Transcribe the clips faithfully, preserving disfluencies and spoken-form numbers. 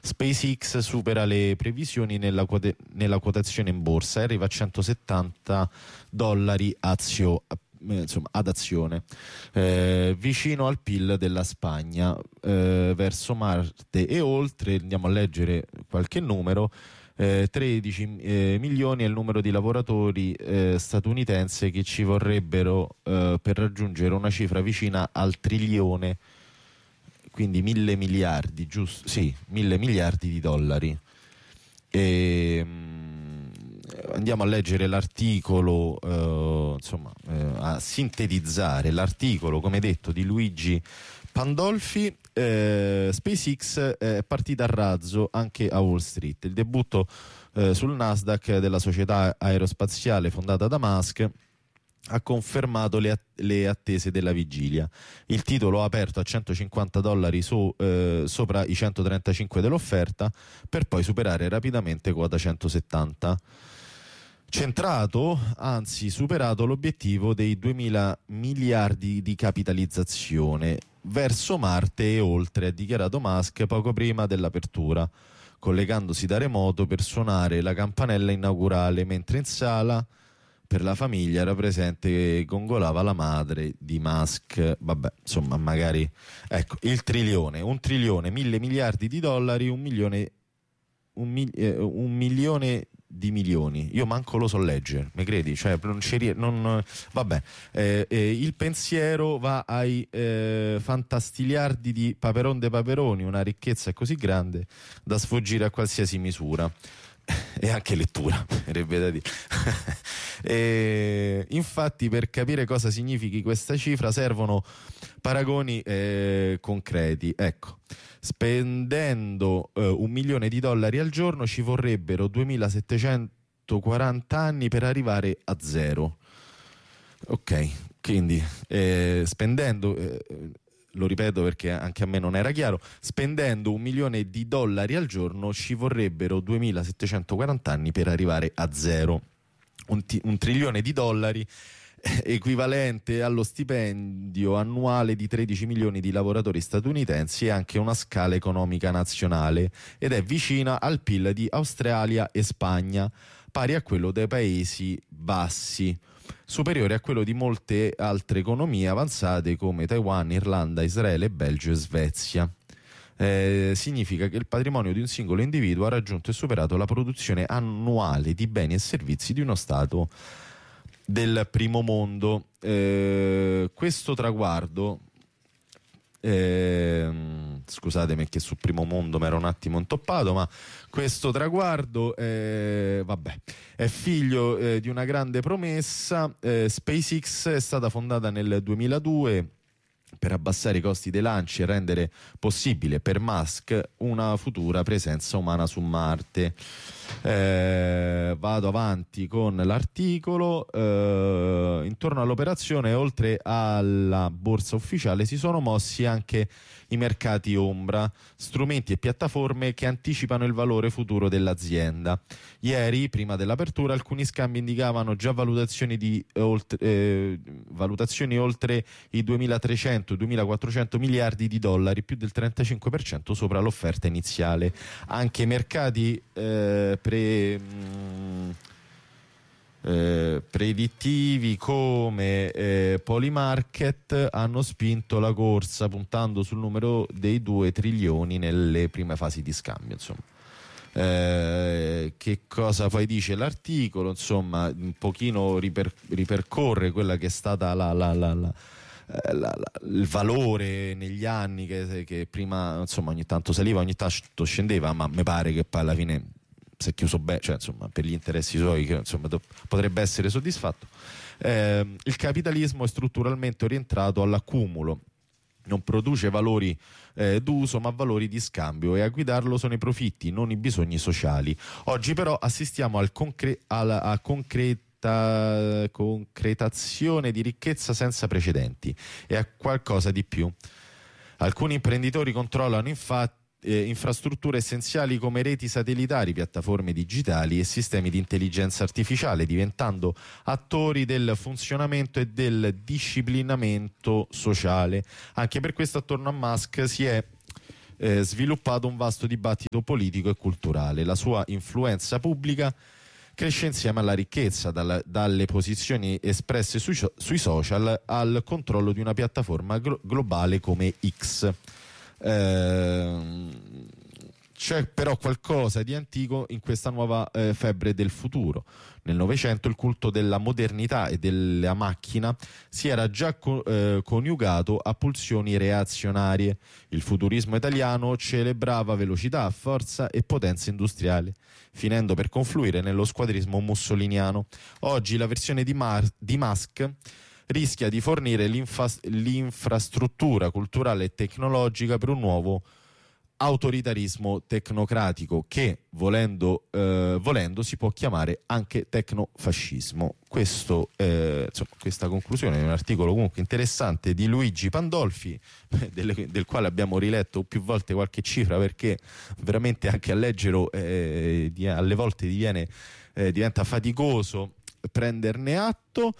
SpaceX supera le previsioni nella, quote, nella quotazione in borsa e arriva a centosettanta dollari azio, insomma, ad azione, eh, vicino al P I L della Spagna, eh, verso Marte e oltre. Andiamo a leggere qualche numero. Eh, tredici eh, milioni è il numero di lavoratori eh, statunitensi che ci vorrebbero eh, per raggiungere una cifra vicina al trilione, quindi mille miliardi, giusto? Sì, mille miliardi di dollari. E, mh, andiamo a leggere l'articolo, eh, insomma, eh, a sintetizzare l'articolo, come detto, di Luigi Pandolfi. eh, SpaceX è partita a razzo anche a Wall Street. Il debutto eh, sul Nasdaq della società aerospaziale fondata da Musk ha confermato le, att- le attese della vigilia. Il titolo ha aperto a centocinquanta dollari su, eh, sopra i centotrentacinque dell'offerta, per poi superare rapidamente quota centosettanta. Centrato, anzi superato l'obiettivo dei duemila miliardi di capitalizzazione verso Marte e oltre, ha dichiarato Musk poco prima dell'apertura, collegandosi da remoto per suonare la campanella inaugurale, mentre in sala per la famiglia era presente e gongolava la madre di Musk. Vabbè, insomma, magari, ecco, il trilione, un trilione, mille miliardi di dollari, un milione, un, mi, eh, un milione di milioni. Io manco lo so leggere, mi credi? Cioè, non ci, non, vabbè, eh, eh, il pensiero va ai eh, fantastiliardi di Paperon de Paperoni, una ricchezza così grande da sfuggire a qualsiasi misura. E anche lettura, verrebbe da dire. E infatti, per capire cosa significhi questa cifra servono paragoni eh, concreti. Ecco, spendendo eh, un milione di dollari al giorno ci vorrebbero duemilasettecentoquaranta anni per arrivare a zero. Ok, quindi eh, spendendo... Eh, lo ripeto perché anche a me non era chiaro, spendendo un milione di dollari al giorno ci vorrebbero duemilasettecentoquaranta anni per arrivare a zero. Un, t- un trilione di dollari equivalente allo stipendio annuale di tredici milioni di lavoratori statunitensi e anche una scala economica nazionale, ed è vicina al P I L di Australia e Spagna, pari a quello dei Paesi Bassi, superiore a quello di molte altre economie avanzate come Taiwan, Irlanda, Israele, Belgio e Svezia. Eh, significa che il patrimonio di un singolo individuo ha raggiunto e superato la produzione annuale di beni e servizi di uno Stato del primo mondo. Eh, questo traguardo, eh, scusatemi che sul primo mondo mi ero un attimo intoppato, ma questo traguardo eh, vabbè, è figlio eh, di una grande promessa. eh, SpaceX è stata fondata nel duemiladue per abbassare i costi dei lanci e rendere possibile per Musk una futura presenza umana su Marte. Eh, vado avanti con l'articolo. Eh, intorno all'operazione, oltre alla borsa ufficiale, si sono mossi anche i mercati ombra, strumenti e piattaforme che anticipano il valore futuro dell'azienda. Ieri, prima dell'apertura, alcuni scambi indicavano già valutazioni di oltre, eh, valutazioni oltre i duemilatrecento duemilaquattrocento miliardi di dollari, più del trentacinque per cento sopra l'offerta iniziale. Anche i mercati eh, pre mh, Eh, predittivi come eh, Polymarket hanno spinto la corsa, puntando sul numero dei due trilioni nelle prime fasi di scambio. Insomma, eh, che cosa poi dice l'articolo? Insomma, un pochino riper- ripercorre quella che è stata la, la, la, la La, la, il valore negli anni, che, che prima insomma ogni tanto saliva, ogni tanto scendeva, ma mi pare che poi alla fine si è chiuso bene, cioè insomma per gli interessi suoi, che insomma do, potrebbe essere soddisfatto. Eh, il capitalismo è strutturalmente orientato all'accumulo, non produce valori eh, d'uso ma valori di scambio, e a guidarlo sono i profitti, non i bisogni sociali. Oggi però assistiamo al concre- alla, a concreti concretazione di ricchezza senza precedenti e a qualcosa di più. Alcuni imprenditori controllano infatti eh, infrastrutture essenziali come reti satellitari, piattaforme digitali e sistemi di intelligenza artificiale, diventando attori del funzionamento e del disciplinamento sociale. Anche per questo attorno a Musk si è eh, sviluppato un vasto dibattito politico e culturale. La sua influenza pubblica cresce insieme alla ricchezza, dalla, dalle posizioni espresse sui, sui social al controllo di una piattaforma glo- globale come X. Eh, C'è però qualcosa di antico in questa nuova eh, febbre del futuro. Nel Novecento il culto della modernità e della macchina si era già co- eh, coniugato a pulsioni reazionarie. Il futurismo italiano celebrava velocità, forza e potenza industriale, finendo per confluire nello squadrismo mussoliniano. Oggi la versione di, Mar- di Musk rischia di fornire l'infa- l'infrastruttura culturale e tecnologica per un nuovo autoritarismo tecnocratico che volendo, eh, volendo si può chiamare anche tecnofascismo. Questo, eh, insomma, questa conclusione è un articolo comunque interessante di Luigi Pandolfi, del, del quale abbiamo riletto più volte qualche cifra, perché veramente anche a leggerlo eh, di, alle volte diviene, eh, diventa faticoso prenderne atto.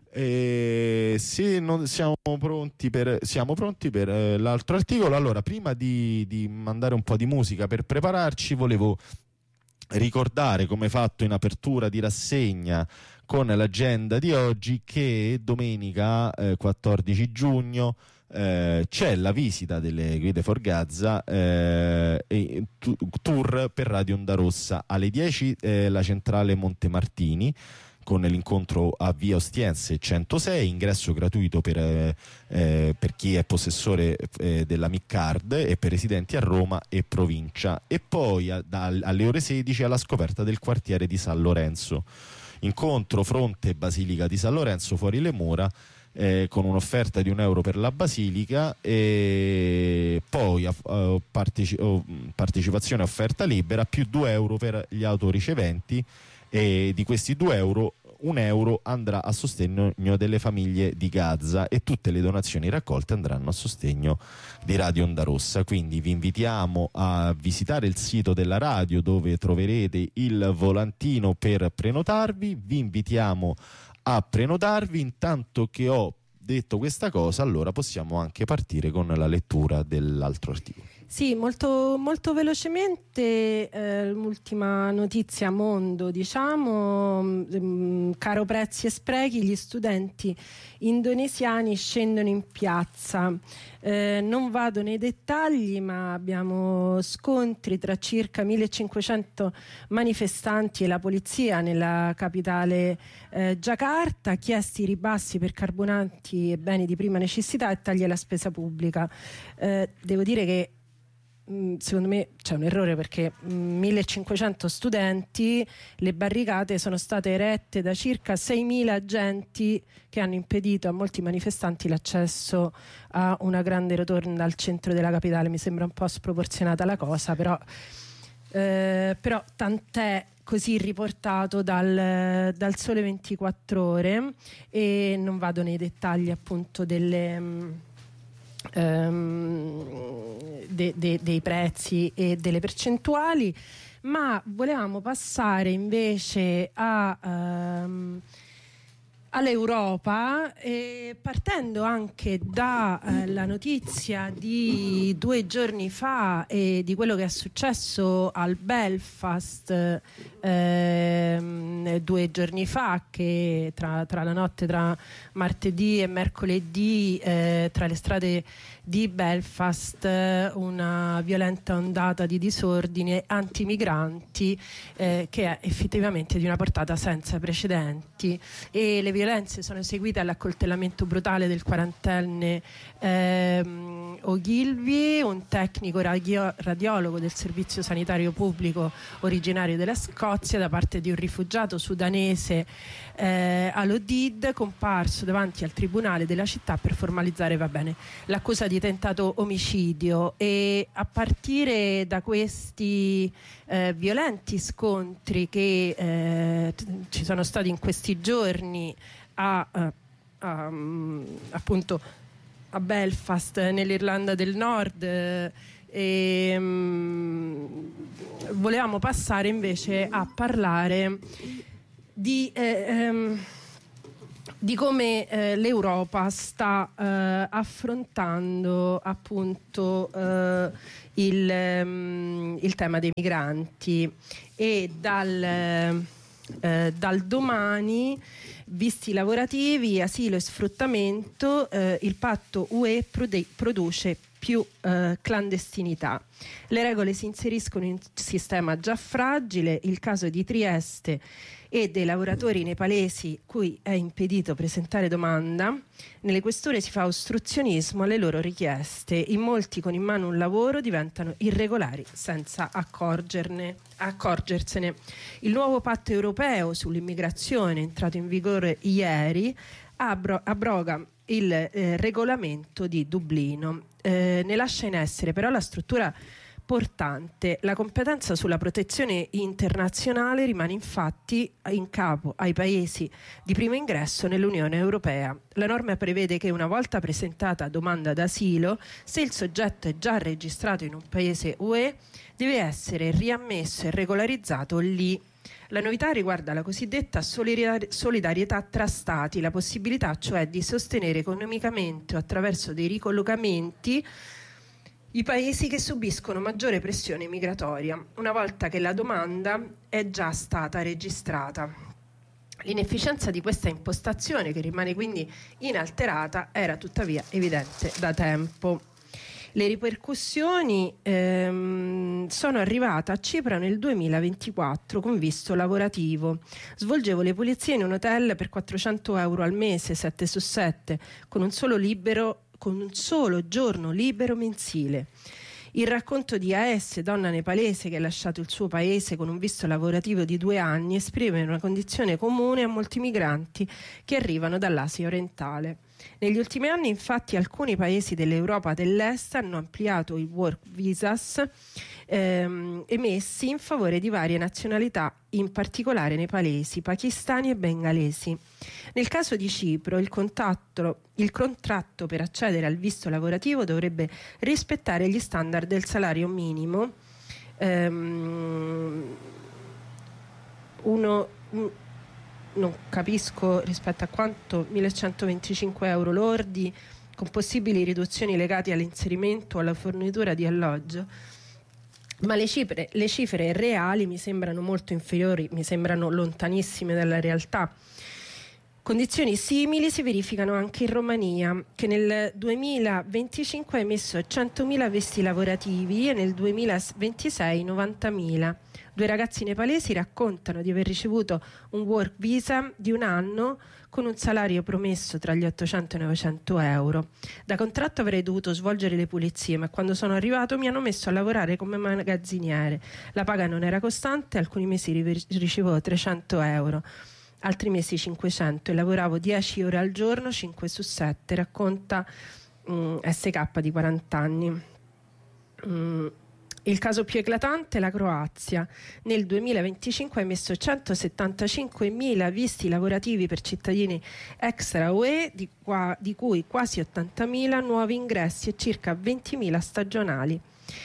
E se non siamo pronti per, siamo pronti per eh, l'altro articolo. Allora, prima di, di mandare un po' di musica per prepararci, volevo ricordare, come fatto in apertura di rassegna con l'agenda di oggi, che domenica eh, quattordici giugno eh, c'è la visita delle Guide for Gaza, eh, e, tu, tour per Radio Onda Rossa alle dieci, eh, la centrale Montemartini, con l'incontro a via Ostiense centosei, ingresso gratuito per, eh, eh, per chi è possessore eh, della M I C-Card e per residenti a Roma e provincia, e poi a, da, alle ore sedici alla scoperta del quartiere di San Lorenzo, incontro fronte Basilica di San Lorenzo fuori le mura, eh, con un'offerta di un euro per la Basilica, e poi uh, parteci- uh, partecipazione offerta libera più due euro per gli autoriceventi, e di questi due euro un euro andrà a sostegno delle famiglie di Gaza e tutte le donazioni raccolte andranno a sostegno di Radio Onda Rossa. Quindi vi invitiamo a visitare il sito della radio, dove troverete il volantino per prenotarvi. Vi invitiamo a prenotarvi. Intanto che ho detto questa cosa, allora possiamo anche partire con la lettura dell'altro articolo. Sì, molto, molto velocemente, eh, l'ultima notizia mondo, diciamo, mh, caro prezzi e sprechi, gli studenti indonesiani scendono in piazza. Eh, non vado nei dettagli, ma abbiamo scontri tra circa millecinquecento manifestanti e la polizia nella capitale eh, Giacarta, chiesti ribassi per carburanti e beni di prima necessità e tagli alla spesa pubblica. Eh, devo dire che secondo me c'è un errore, perché millecinquecento studenti, le barricate sono state erette da circa seimila agenti che hanno impedito a molti manifestanti l'accesso a una grande rotonda al centro della capitale. Mi sembra un po' sproporzionata la cosa, però, eh, però tant'è, così riportato dal, dal Sole ventiquattro Ore, e non vado nei dettagli appunto delle Um, de, de, dei prezzi e delle percentuali, ma volevamo passare invece a um, all'Europa, eh, partendo anche dalla eh, notizia di due giorni fa e di quello che è successo al Belfast eh, due giorni fa, che tra, tra la notte tra martedì e mercoledì eh, tra le strade di Belfast una violenta ondata di disordine antimigranti eh, che è effettivamente di una portata senza precedenti, e le violenze sono seguite all'accoltellamento brutale del quarantenne ehm, Ogilvy, un tecnico radio- radiologo del servizio sanitario pubblico originario della Scozia, da parte di un rifugiato sudanese eh, all'Odid, comparso davanti al tribunale della città per formalizzare va bene, l'accusa di tentato omicidio. E a partire da questi eh, violenti scontri che eh, t- ci sono stati in questi giorni a, a, a appunto a Belfast, nell'Irlanda del Nord, eh, e, um, volevamo passare invece a parlare di eh, um, di come eh, l'Europa sta eh, affrontando appunto eh, il, um, il tema dei migranti, e dal, eh, dal domani, visti lavorativi, asilo e sfruttamento, eh, il patto U E prode- produce più eh, clandestinità. Le regole si inseriscono in un sistema già fragile. Il caso di Trieste e dei lavoratori nepalesi cui è impedito presentare domanda. Nelle questure si fa ostruzionismo alle loro richieste. In molti con in mano un lavoro diventano irregolari senza accorgerne, accorgersene. Il nuovo patto europeo sull'immigrazione, entrato in vigore ieri, abro- abroga il eh, regolamento di Dublino. Eh, ne lascia in essere però la struttura portante. La competenza sulla protezione internazionale rimane infatti in capo ai paesi di primo ingresso nell'Unione Europea. La norma prevede che una volta presentata domanda d'asilo, se il soggetto è già registrato in un paese U E, deve essere riammesso e regolarizzato lì. La novità riguarda la cosiddetta solidarietà tra stati, la possibilità cioè di sostenere economicamente o attraverso dei ricollocamenti i paesi che subiscono maggiore pressione migratoria, una volta che la domanda è già stata registrata. L'inefficienza di questa impostazione, che rimane quindi inalterata, era tuttavia evidente da tempo. Le ripercussioni ehm, sono arrivata a Cipro nel duemilaventiquattro con visto lavorativo. Svolgevo le pulizie in un hotel per quattrocento euro al mese, sette su sette, con un solo libero con un solo giorno libero mensile. Il racconto di A S, donna nepalese che ha lasciato il suo paese con un visto lavorativo di due anni, esprime una condizione comune a molti migranti che arrivano dall'Asia orientale. Negli ultimi anni, infatti, alcuni paesi dell'Europa dell'Est hanno ampliato i work visas ehm, emessi in favore di varie nazionalità, in particolare nepalesi, pakistani e bengalesi. Nel caso di Cipro, il, contatto, il contratto per accedere al visto lavorativo dovrebbe rispettare gli standard del salario minimo, ehm, uno... Un, non capisco rispetto a quanto, millecentoventicinque euro lordi, con possibili riduzioni legate all'inserimento o alla fornitura di alloggio, ma le cifre, le cifre reali mi sembrano molto inferiori, mi sembrano lontanissime dalla realtà. Condizioni simili si verificano anche in Romania, che nel duemilaventicinque ha emesso centomila visti lavorativi e nel duemilaventisei novantamila. Due ragazzi nepalesi raccontano di aver ricevuto un work visa di un anno con un salario promesso tra gli ottocento e i novecento euro. Da contratto avrei dovuto svolgere le pulizie, ma quando sono arrivato mi hanno messo a lavorare come magazziniere. La paga non era costante, alcuni mesi ricevevo trecento euro, altri mesi cinquecento, e lavoravo dieci ore al giorno, cinque su sette, racconta um, S K di quaranta anni. Um, Il caso più eclatante è la Croazia. Nel duemilaventicinque ha emesso centosettantacinquemila visti lavorativi per cittadini extra U E, di, qua, di cui quasi ottantamila nuovi ingressi e circa ventimila stagionali.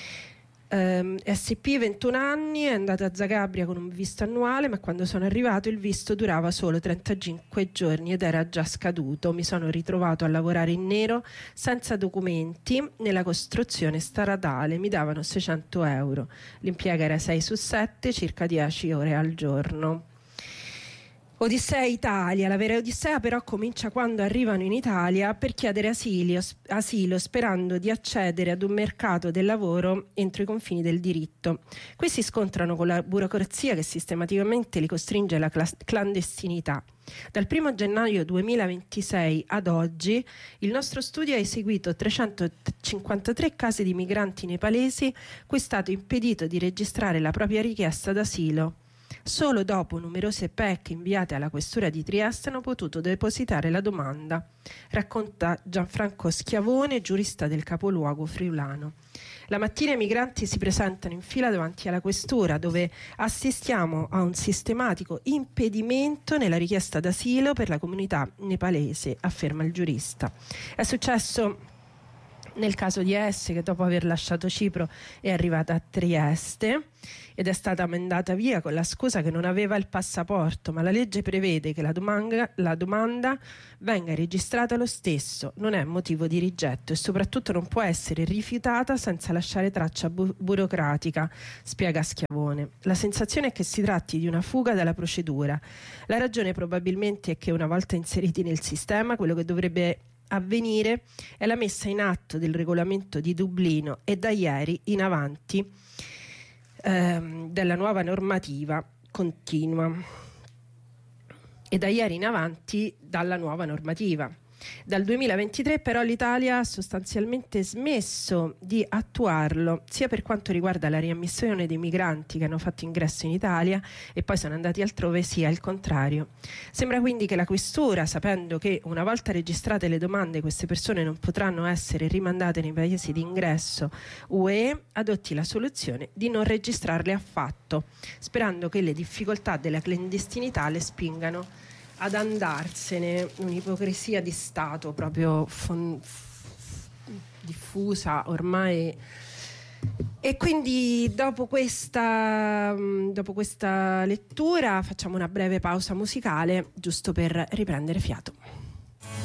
Um, S P, ventuno anni, è andato a Zagabria con un visto annuale, ma quando sono arrivato il visto durava solo trentacinque giorni ed era già scaduto. Mi sono ritrovato a lavorare in nero senza documenti nella costruzione stradale, mi davano seicento euro, l'impiego era sei su sette, circa dieci ore al giorno. Odissea Italia. La vera odissea però comincia quando arrivano in Italia per chiedere asilio, asilo, sperando di accedere ad un mercato del lavoro entro i confini del diritto. Qui si scontrano con la burocrazia che sistematicamente li costringe alla clandestinità. Dal primo gennaio duemilaventisei ad oggi il nostro studio ha eseguito trecentocinquantatré casi di migranti nepalesi cui è stato impedito di registrare la propria richiesta d'asilo. Solo dopo numerose P E C inviate alla questura di Trieste hanno potuto depositare la domanda, racconta Gianfranco Schiavone, giurista del capoluogo friulano. La mattina i migranti si presentano in fila davanti alla questura, dove assistiamo a un sistematico impedimento nella richiesta d'asilo per la comunità nepalese, afferma il giurista. È successo Nel caso di S, che dopo aver lasciato Cipro è arrivata a Trieste ed è stata mandata via con la scusa che non aveva il passaporto, ma la legge prevede che la domanda, la domanda venga registrata lo stesso, non è motivo di rigetto e soprattutto non può essere rifiutata senza lasciare traccia bu- burocratica, spiega Schiavone. La sensazione è che si tratti di una fuga dalla procedura. La ragione probabilmente è che una volta inseriti nel sistema, quello che dovrebbe avvenire è la messa in atto del regolamento di Dublino e da ieri in avanti ehm, della nuova normativa continua e da ieri in avanti dalla nuova normativa. Dal duemilaventitré però l'Italia ha sostanzialmente smesso di attuarlo, sia per quanto riguarda la riammissione dei migranti che hanno fatto ingresso in Italia e poi sono andati altrove, sia il contrario. Sembra quindi che la questura, sapendo che una volta registrate le domande queste persone non potranno essere rimandate nei paesi di ingresso U E, adotti la soluzione di non registrarle affatto, sperando che le difficoltà della clandestinità le spingano ad andarsene. Un'ipocrisia di Stato proprio fon- diffusa ormai. E quindi dopo questa, dopo questa lettura facciamo una breve pausa musicale giusto per riprendere fiato.